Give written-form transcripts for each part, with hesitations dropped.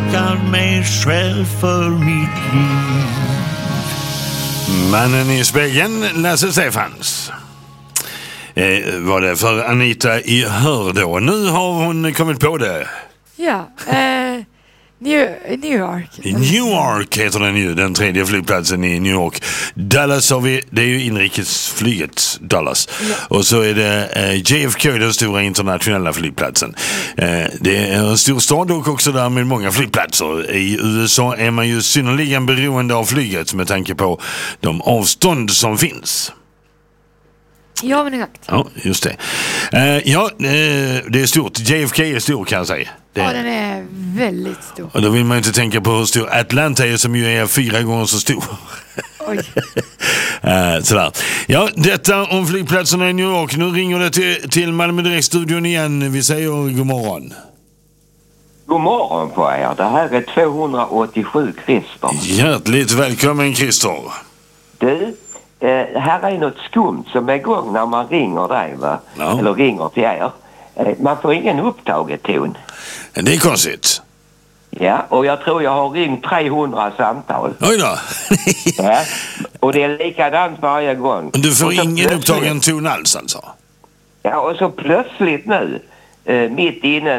tackar mig själv för mitt liv. Mannen i spegeln, Lasse Stefans. Var det för Anita i Hör då? Nu har hon kommit på det. Ja, New York. Newark heter den ju, den tredje flygplatsen i New York. Dallas har vi, det är ju inrikesflyget Dallas. Ja. Och så är det JFK, den stora internationella flygplatsen. Det är en stor stad och också där med många flygplatser. I USA är man ju synnerligen beroende av flyget med tanke på de avstånd som finns. Ja, men exakt. Ja, just det. Det är stort. JFK är stor, kan jag säga. Ja, den är väldigt stor. Och då vill man ju inte tänka på hur stor Atlanta är, som ju är 4 gånger så stor. Oj. Sådär. Ja, detta om flygplatserna i New York. Nu ringer det till Malmö Direkt-studion igen. Vi säger god morgon. God morgon på er. Det här är 287 Christer. Hjärtligt välkommen, Christer. Du, här är något skumt som är igång när man ringer dig, va? Ja. Eller ringer till er. Man får ingen upptaget ton. Det är konstigt. Ja, och jag tror jag har ringt 300 samtal. Oj då. Ja, och det är likadant varje gång. Du får ingen plötsligt upptagen ton alls alltså? Ja, och så plötsligt nu, mitt inne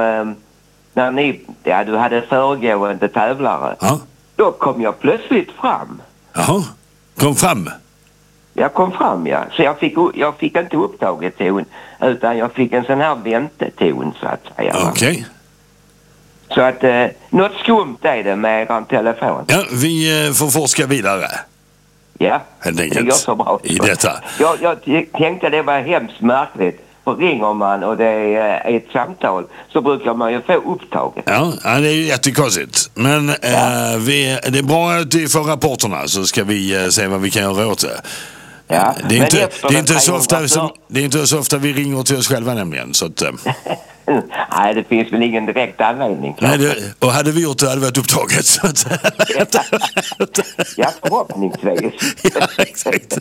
när ni, ja, du hade föregående tävlare. Ja. Då kom jag plötsligt fram. Jaha, kom fram. Jag kom fram, ja. Så jag fick inte upptaget ton, utan jag fick en sån här vänteton, så att säga. Okej. Så att något skumt är det med er telefon. Ja, vi får forska vidare. Ja, helt enkelt. det går så bra. I detta. Jag tänkte det var hemskt märkligt. För ringer man och det är ett samtal så brukar man ju få upptaget. Ja, det är ju jättekonstigt. Men det är bra att vi får rapporterna, så ska vi se vad vi kan göra åt det. Ja, det är inte så ofta vi ringer till oss själva nämligen. Så att, nej, det finns väl ingen direkt anledning. Nej, och hade vi gjort det hade vi varit upptaget. Så att, ja, förhoppningsvis. Ja, exakt.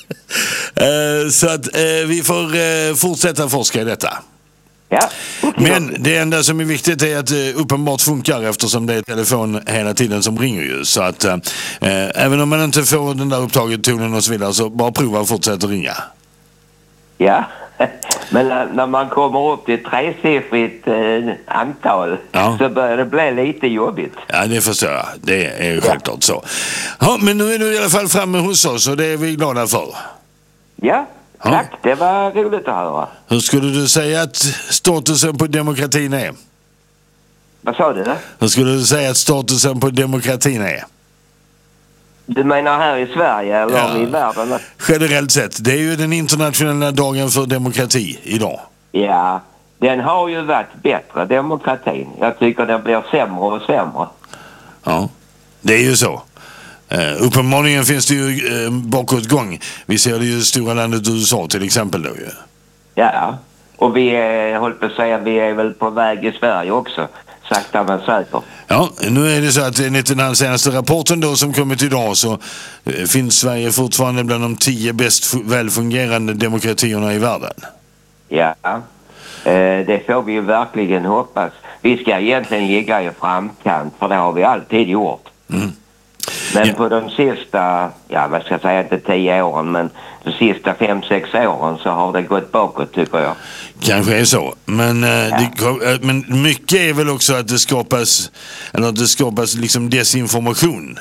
Så att vi får fortsätta forska i detta. Ja, men det enda som är viktigt är att det uppenbart funkar, eftersom det är telefon hela tiden som ringer ju. Så att även om man inte får den där upptaget tonen och så vidare, så bara prova och fortsätta ringa. Ja, men när man kommer upp till 3-siffrigt antal så börjar det bli lite jobbigt. Ja, det förstår jag. Det är ju självklart så. Ja, men nu är du i alla fall framme hos oss och det är vi glada för. Ja, tack. Det var roligt att höra. Hur skulle du säga att statusen på demokratin är? Vad sa du? Hur skulle du säga att statusen på demokratin är? Du menar här i Sverige eller i världen? Generellt sett. Det är ju den internationella dagen för demokrati idag. Ja, den har ju varit bättre, demokratin. Jag tycker den blir sämre och sämre. Ja, det är ju så. Uppenbarligen finns det ju bakåtgång. Vi ser det ju i stora landet USA till exempel då ju. Ja, och vi håller på att säga vi är väl på väg i Sverige också. Sakta men säkert. Ja, nu är det så att enligt den här senaste rapporten då som kommit idag så finns Sverige fortfarande bland de 10 bäst välfungerande demokratierna i världen. Ja, det får vi ju verkligen hoppas. Vi ska egentligen ligga i framkant, för det har vi alltid gjort. Mm. Men på de sista, vad ska jag säga, inte 10 åren, men de sista 5-6 åren så har det gått bakåt, tycker jag. Kanske är så. Men, men mycket är väl också att det skapas liksom desinformation.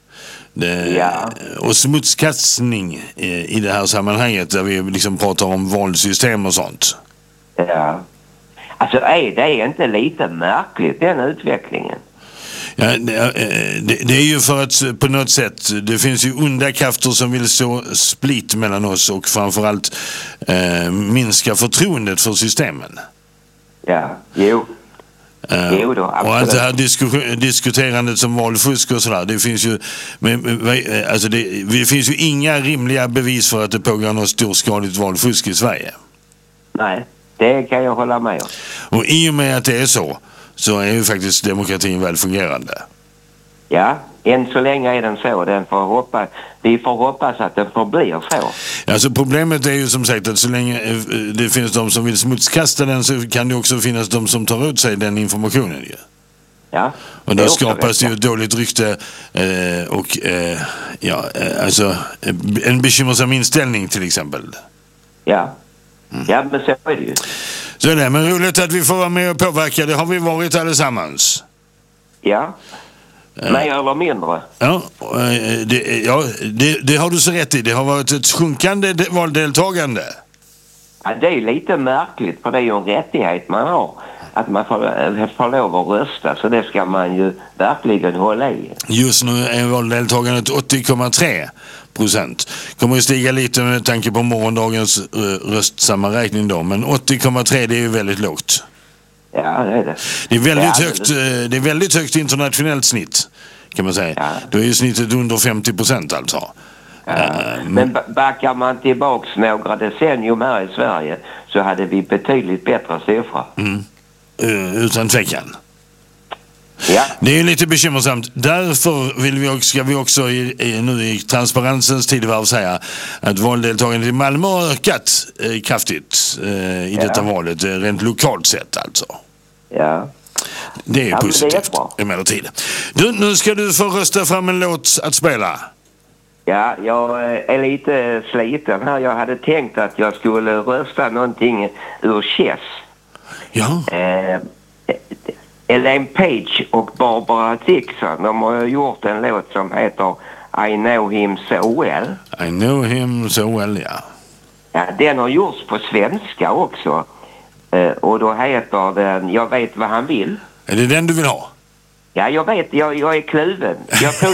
Och smutskastning i det här sammanhanget, där vi liksom pratar om valsystem och sånt. Ja. Alltså det är inte lite märkligt, den utvecklingen. Ja, det är ju för att på något sätt det finns ju onda krafter som vill så split mellan oss och framförallt minska förtroendet för systemen. Ja, jo då, absolut. Och allt det här diskuterandet som valfusk och sådär, det finns ju alltså det finns ju inga rimliga bevis för att det pågår något storskaligt valfusk i Sverige. Nej, det kan jag hålla med om. Och i och med att det är så är ju faktiskt demokratin väl fungerande. Ja, än så länge är den så. Vi får hoppas att den förblir så. Alltså problemet är ju som sagt att så länge det finns de som vill smutskasta den, så kan det också finnas de som tar ut sig den informationen ju. Ja. Och då skapas det ju ett dåligt rykte och alltså en bekymmersam inställning till exempel. Ja. Ja, men så är det ju. Så är det, men roligt att vi får vara med och påverka. Det har vi varit allesammans. Ja. Mer eller mindre. Ja, det har du så rätt i. Det har varit ett sjunkande valdeltagande. Ja, det är lite märkligt, för det är ju en rättighet man har. Att man får lov att rösta, så det ska man ju verkligen hålla i. Just nu är valdeltagandet 80,3%. Kommer ju stiga lite med tanke på morgondagens röstsammanräkning då. Men 80,3 det är ju väldigt lågt. Ja, det är det. Det är väldigt högt internationellt snitt, kan man säga. Ja. Då är ju snittet under 50% alltså. Ja. Men backar man tillbaks några decennium här i Sverige så hade vi betydligt bättre siffror. Utan tvekan. Ja. Det är ju lite bekymmersamt. Därför ska vi också nu i transparensens tidevarv säga att valdeltagandet i Malmö har ökat kraftigt i detta valet, rent lokalt sett alltså. Ja. Det är positivt emellertid. Nu ska du få rösta fram en låt att spela. Ja, jag är lite sliten här. Jag hade tänkt att jag skulle rösta någonting ur Chess. Ja. Elaine Page och Barbara Dixon, de har gjort en låt som heter I Know Him So Well. I Know Him So Well, ja. Ja, den har gjorts på svenska också. Och då heter den Jag vet vad han vill. Är det den du vill ha? Ja, jag vet. Jag är kluven. Jag tror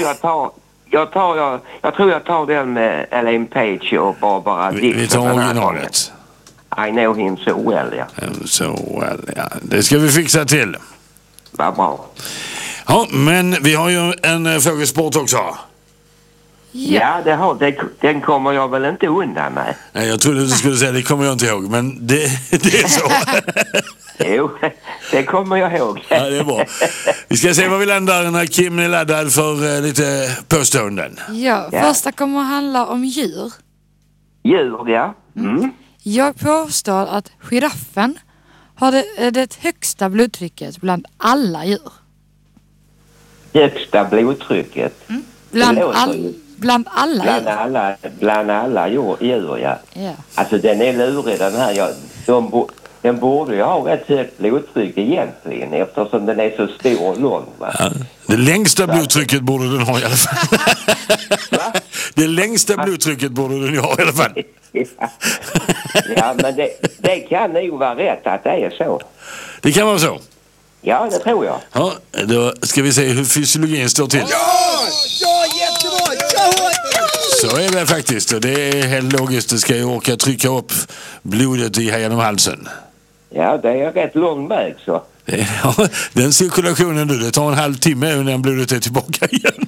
jag tar den med Elaine Page och Barbara Dixon. Vi tar originalet. I know him so well, ja. So well, ja. Det ska vi fixa till. Vad bra. Ja, men vi har ju en frågesport också. Ja, den kommer jag väl inte undan med. Nej, jag trodde du skulle säga det kommer jag inte ihåg, men det är så. Jo, det kommer jag ihåg. Ja, det är bra. Vi ska se vad vi landar när Kim är laddad för lite påståenden. Ja, första kommer att handla om djur. Djur, ja. Jag påstår att giraffen har det högsta blodtrycket bland alla djur. Högsta blodtrycket? Bland alla djur? Bland alla djur, ja. Alltså den är lurig den här. Den borde ju ha rätt högt blodtryck egentligen, eftersom den är så stor och lång. Va? Ja, det längsta blodtrycket borde den ha i alla fall. Va? Det längsta blodtrycket borde den ha i alla fall. Ja, men det kan nog vara rätt att det är så. Det kan vara så. Ja, det tror jag. Ja, då ska vi se hur fysiologin står till. Ja, jättebra! Så är det faktiskt, och det är helt logiskt. Det ska ju orka trycka upp blodet genom halsen. Ja, det är rätt lång väg så. Ja, den cirkulationen det tar en halvtimme innan blodet är tillbaka igen.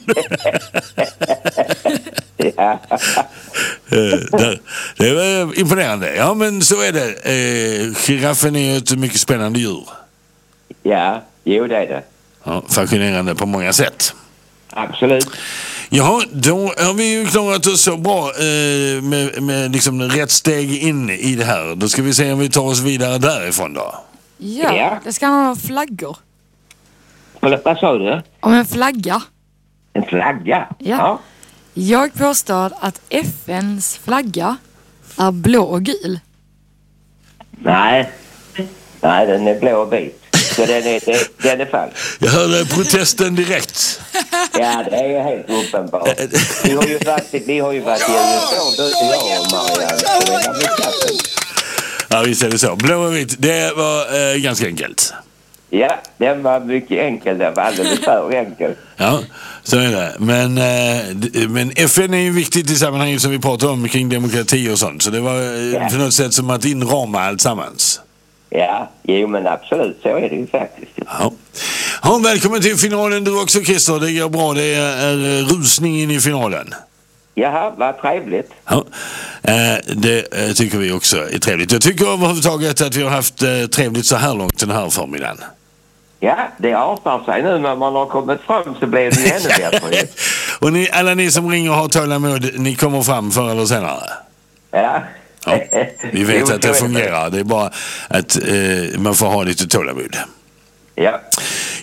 Ja. Det var imponerande. Ja, men så är det. Giraffen är ett mycket spännande djur. Ja, jo det är det. Ja, fascinerande på många sätt. Absolut. Ja, då har vi ju klarat oss så bra med liksom rätt steg in i det här. Då ska vi se om vi tar oss vidare därifrån då. Ja, det ska handla om flaggor. Vad sa du? Om en flagga. En flagga? Ja. Jag påstår att FNs flagga är blå och gul. Nej, den är blå och vit. Så den är falsk. Jag hörde protesten direkt. Ja, det är helt uppenbart. Vi har ju varit i USA, jag och Marianne. Ja, visst är det så. Blå och vit, det var ganska enkelt. Ja, den var mycket enkel. Den var alldeles för enkel. Ja, så är det. Men FN är ju viktigt i sammanhanget som vi pratar om kring demokrati och sånt. Så det var på något sätt som att inrama allt sammans. Ja, jo men absolut, så är det ju faktiskt. Ja, välkommen till finalen du också, Christer. Det går bra, det är rusning in i finalen. Jaha, vad trevligt. Ja, det tycker vi också är trevligt. Jag tycker överhuvudtaget att vi har haft trevligt så här långt den här förmiddagen. Ja, det artar sig nu när man har kommit fram så blir det ännu bättre. Och alla ni som ringer och har tålamod, ni kommer fram förr eller senare. Ja. Ja, vi vet att det fungerar. Det är bara att man får ha lite tålamod. Ja.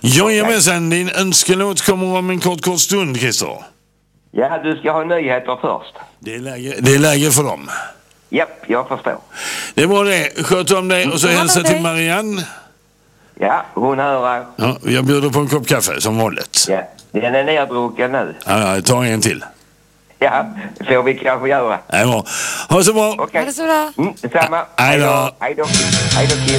Jajamensan, din önskelåt kommer om en kort stund, Christer. Ja, du ska ha nyheter först. Det är läge för dem. Japp, jag förstår. Det var det. Sköt om dig och så hälsa till Marianne. Ja, hon hör. Ja, jag bjuder på en kopp kaffe som vanligt. Ja, den är neddrucken nu. Ja, jag tar en till. Ja, får vi kanske göra. Ja, bra. Ha det så bra. Okej. Ha det så bra. Detsamma. Hej då. Hej då, Kim.